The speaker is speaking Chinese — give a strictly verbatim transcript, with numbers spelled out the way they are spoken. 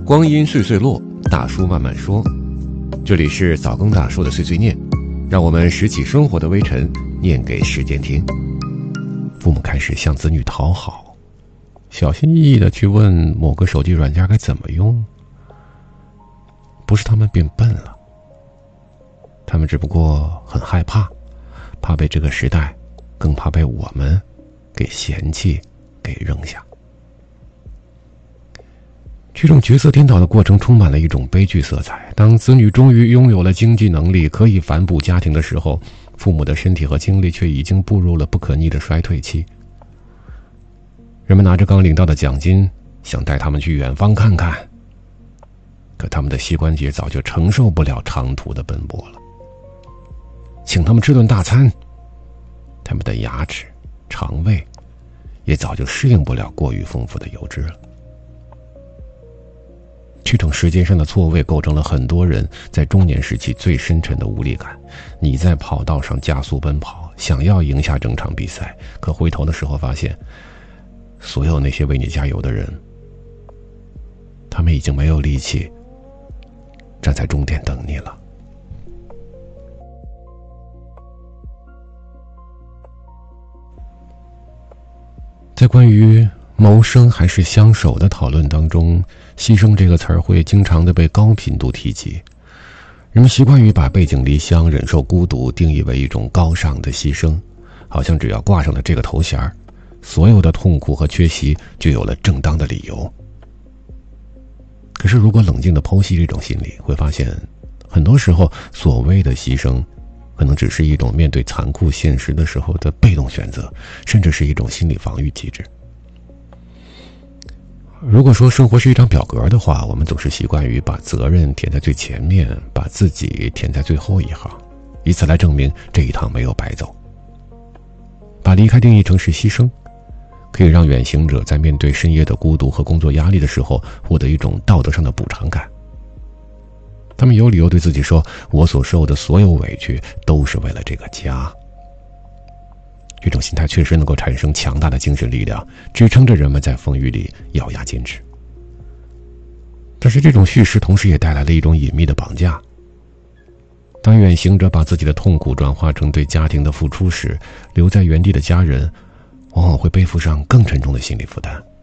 光阴岁岁落，大叔慢慢说。这里是早更大叔的碎碎念，让我们拾起生活的微尘，念给时间听。父母开始向子女讨好，小心翼翼地去问某个手机软件该怎么用。不是他们变笨了，他们只不过很害怕，怕被这个时代，更怕被我们给嫌弃，给扔下。这种角色颠倒的过程充满了一种悲剧色彩。当子女终于拥有了经济能力，可以反哺家庭的时候，父母的身体和精力却已经步入了不可逆的衰退期。人们拿着刚领到的奖金，想带他们去远方看看，可他们的膝关节早就承受不了长途的奔波了。请他们吃顿大餐，他们的牙齿、肠胃也早就适应不了过于丰富的油脂了。这种时间上的错位构成了很多人在中年时期最深沉的无力感。你在跑道上加速奔跑，想要赢下整场比赛，可回头的时候发现，所有那些为你加油的人，他们已经没有力气站在终点等你了。在关于谋生还是相守的讨论当中，牺牲这个词儿会经常的被高频度提及。人们习惯于把背井离乡、忍受孤独定义为一种高尚的牺牲，好像只要挂上了这个头衔，所有的痛苦和缺席就有了正当的理由。可是如果冷静地剖析这种心理，会发现很多时候所谓的牺牲可能只是一种面对残酷现实的时候的被动选择，甚至是一种心理防御机制。如果说生活是一张表格的话，我们总是习惯于把责任填在最前面，把自己填在最后一行，以此来证明这一趟没有白走。把离开定义成是牺牲，可以让远行者在面对深夜的孤独和工作压力的时候，获得一种道德上的补偿感。他们有理由对自己说，我所受的所有委屈都是为了这个家。这种心态确实能够产生强大的精神力量，支撑着人们在风雨里咬牙坚持。但是这种叙事同时也带来了一种隐秘的绑架。当远行者把自己的痛苦转化成对家庭的付出时，留在原地的家人往往会背负上更沉重的心理负担。